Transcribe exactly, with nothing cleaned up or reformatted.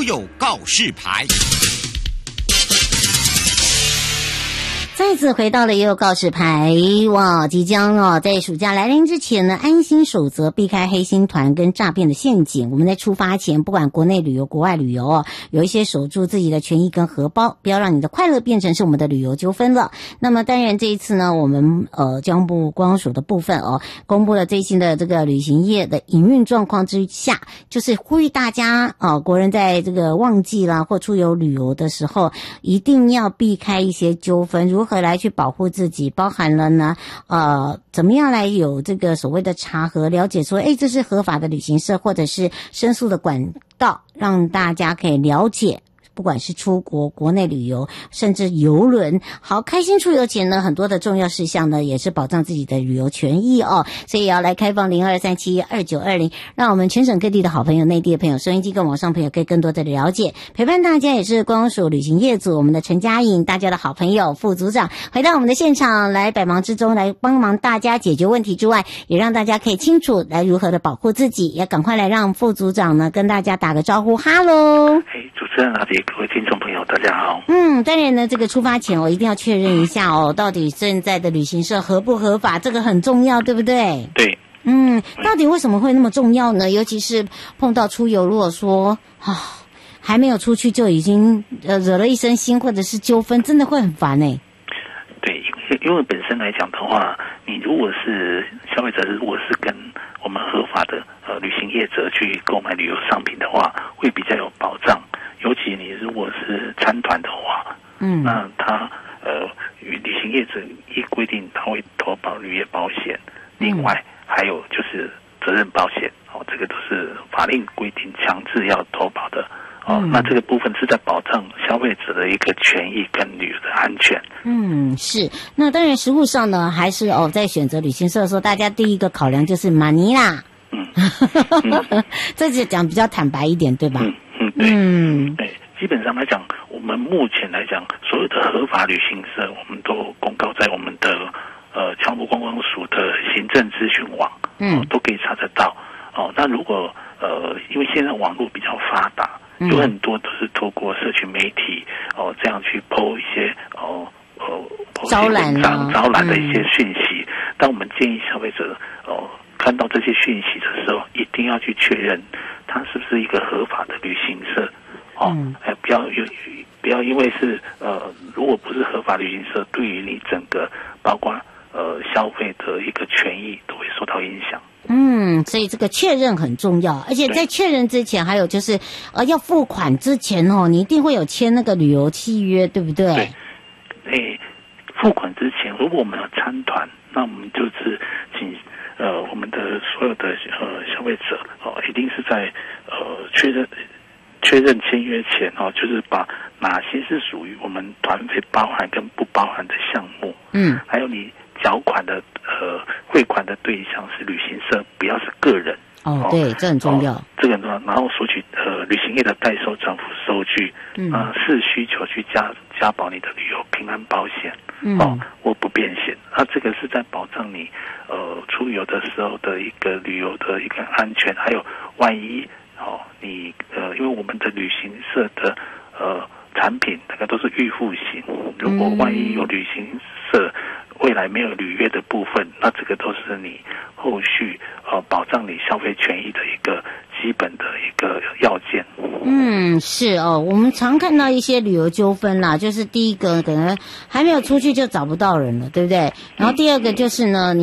有告示牌。 再次回到了悠悠告示牌，哇！即将哦，在暑假来临之前呢，安心守则，避开黑心团跟诈骗的陷阱。我们在出发前，不管国内旅游、国外旅游哦，有一些守住自己的权益跟荷包，不要让你的快乐变成是我们的旅游纠纷了。那么当然，这一次呢，我们呃交通部观光署的部分哦，公布了最新的这个旅行业的营运状况之下，就是呼吁大家哦，国人在这个旺季啦或出游旅游的时候，一定要避开一些纠纷，如何来去保护自己，包含了呢呃怎么样来有这个所谓的查核，了解说诶这是合法的旅行社或者是申诉的管道，让大家可以了解，不管是出国、国内旅游，甚至邮轮，好，开心出游前呢，很多的重要事项呢，也是保障自己的旅游权益哦。所以也要来开放零二三七二九二零，让我们全省各地的好朋友、内地的朋友、收音机跟网上朋友可以更多的了解。陪伴大家也是观光署旅行业组我们的陈嘉颖，大家的好朋友、副组长，回到我们的现场来，百忙之中来帮忙大家解决问题之外，也让大家可以清楚来如何的保护自己，也赶快来让副组长呢跟大家打个招呼，哈喽。 哎，主持人阿杰，各位听众朋友，大家好。 嗯，当然呢，这个出发前我一定要确认一下哦，到底现在的旅行社合不合法，这个很重要，对不对？ 对。 嗯，到底为什么会那么重要呢？尤其是碰到出游，如果说啊还没有出去就已经呃惹了一身腥或者是纠纷，真的会很烦哎。 对，因为因为本身来讲的话，你如果是消费者，如果是跟我们合法的呃旅行业者去购买旅游商品的话，会比较有保障。尤其你如果是参团的话，嗯，那他呃旅行业者一规定他会投保旅业保险，另外还有就是责任保险哦，这个都是法令规定强制要投保的哦。嗯、那这个部分是在保障消费者的一个权益跟旅游的安全。 嗯，是。那当然，实务上呢，还是哦，在选择旅行社的时候，大家第一个考量就是马尼啦。嗯，嗯这就讲比较坦白一点，对吧？ 嗯嗯，对，嗯，对。基本上来讲，我们目前来讲，所有的合法旅行社，我们都公告在我们的呃交通部观光署的行政资讯网，嗯、呃，都可以查得到。哦、呃，那如果呃，因为现在网络比较发达，有很多都是透过社群媒体哦、呃，这样去 po 一些哦呃招揽啊招揽的一些讯息。但我们建议消费者哦、呃，看到这些讯息的时候，一定要去确认它是不是一个合法的旅行社。哦，哎，不要有，不要因为是呃，如果不是合法旅行社，对于你整个包括呃消费的一个权益都会受到影响。 嗯，所以这个确认很重要，而且在确认之前，还有就是呃要付款之前哦，你一定会有签那个旅游契约，对不对？ 对，哎，付款之前，如果我们要参团，那我们就是请呃我们的所有的呃消费者哦，一定是在呃确认。确认签约前哦，就是把哪些是属于我们团费包含跟不包含的项目，嗯，还有你缴款的呃汇款的对象是旅行社，不要是个人。 哦，对，这很重要。 哦、这个很重要。然后索取呃旅行业的代收账户收据，嗯，啊、呃，视需求去加加保你的旅游平安保险，嗯，哦，或不变险。那、啊、这个是在保障你呃出游的时候的一个旅游的一个安全，还有万一。哦，你呃，因为我们的旅行社的呃产品大概都是预付型，如果万一有旅行社未来没有履约的部分，那这个都是你后续呃保障你消费权益的一个基本的一个要件。 嗯，是哦，我们常看到一些旅游纠纷啦，就是第一个可能还没有出去就找不到人了，对不对？然后第二个就是呢，